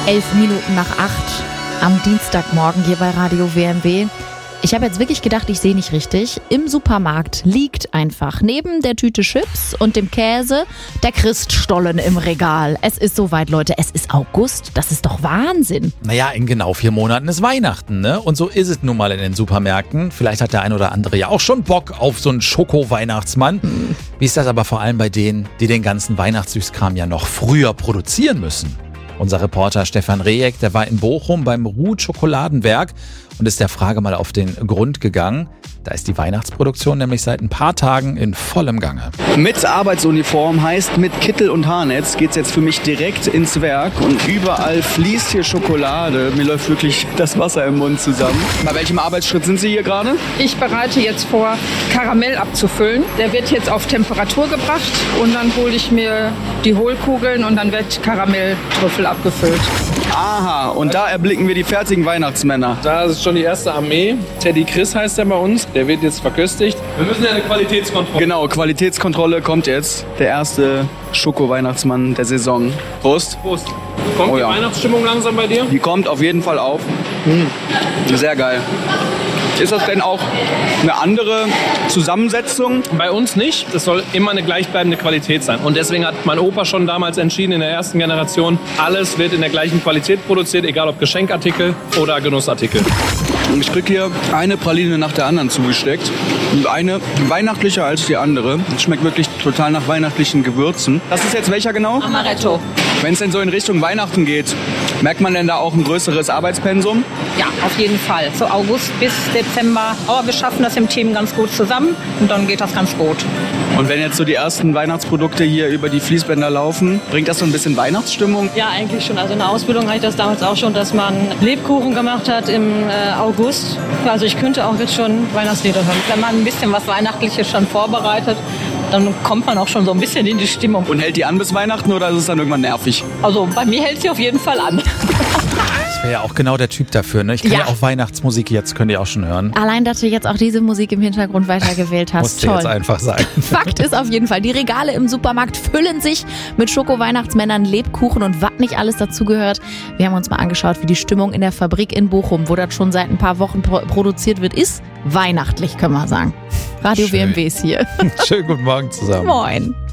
7:11 am Dienstagmorgen hier bei Radio WMW. Ich habe jetzt wirklich gedacht, ich sehe nicht richtig. Im Supermarkt liegt einfach neben der Tüte Chips und dem Käse der Christstollen im Regal. Es ist soweit, Leute. Es ist August. Das ist doch Wahnsinn. Naja, in genau 4 Monaten ist Weihnachten, ne? Und so ist es nun mal in den Supermärkten. Vielleicht hat der ein oder andere ja auch schon Bock auf so einen Schoko-Weihnachtsmann. Wie ist das aber vor allem bei denen, die den ganzen Weihnachtssüßkram ja noch früher produzieren müssen? Unser Reporter Stefan Rehek, der war in Bochum beim Ruth Schokoladenwerk und ist der Frage mal auf den Grund gegangen. Da ist die Weihnachtsproduktion nämlich seit ein paar Tagen in vollem Gange. Mit Arbeitsuniform heißt mit Kittel und Haarnetz geht's jetzt für mich direkt ins Werk und überall fließt hier Schokolade. Mir läuft wirklich das Wasser im Mund zusammen. Bei welchem Arbeitsschritt sind Sie hier gerade? Ich bereite jetzt vor, Karamell abzufüllen. Der wird jetzt auf Temperatur gebracht und dann hole ich mir die Hohlkugeln und dann wird Karamelltrüffel abgefüllt. Aha, und da erblicken wir die fertigen Weihnachtsmänner. Da ist schon die erste Armee. Teddy Chris heißt der bei uns. Der wird jetzt verköstigt. Wir müssen ja eine Qualitätskontrolle. Genau, Qualitätskontrolle kommt jetzt. Der erste Schoko-Weihnachtsmann der Saison. Prost. Prost. Kommt die Weihnachtsstimmung langsam bei dir? Die kommt auf jeden Fall auf. Sehr geil. Ist das denn auch eine andere Zusammensetzung? Bei uns nicht. Das soll immer eine gleichbleibende Qualität sein. Und deswegen hat mein Opa schon damals entschieden, in der ersten Generation, alles wird in der gleichen Qualität produziert, egal ob Geschenkartikel oder Genussartikel. Ich krieg hier eine Praline nach der anderen zugesteckt. Und eine weihnachtlicher als die andere. Das schmeckt wirklich total nach weihnachtlichen Gewürzen. Das ist jetzt welcher genau? Amaretto. Wenn es denn so in Richtung Weihnachten geht, merkt man denn da auch ein größeres Arbeitspensum? Ja, auf jeden Fall. So August bis Dezember. Aber wir schaffen das im Team ganz gut zusammen und dann geht das ganz gut. Und wenn jetzt so die ersten Weihnachtsprodukte hier über die Fließbänder laufen, bringt das so ein bisschen Weihnachtsstimmung? Ja, eigentlich schon. Also in der Ausbildung hatte ich das damals auch schon, dass man Lebkuchen gemacht hat im August. Also ich könnte auch jetzt schon Weihnachtslieder hören. Wenn man ein bisschen was Weihnachtliches schon vorbereitet, dann kommt man auch schon so ein bisschen in die Stimmung. Und hält die an bis Weihnachten oder ist es dann irgendwann nervig? Also bei mir hält sie auf jeden Fall an. Ich wäre ja auch genau der Typ dafür, ne? Ich kann ja auch Weihnachtsmusik jetzt, könnt ihr auch schon hören. Allein, dass du jetzt auch diese Musik im Hintergrund weitergewählt hast. Musste Toll. jetzt einfach sein. Fakt ist auf jeden Fall, die Regale im Supermarkt füllen sich mit Schoko-Weihnachtsmännern, Lebkuchen und was nicht alles dazugehört. Wir haben uns mal angeschaut, wie die Stimmung in der Fabrik in Bochum, wo das schon seit ein paar Wochen produziert wird, ist weihnachtlich, können wir sagen. Radio Schön. WMW ist hier. Schönen guten Morgen zusammen. Moin.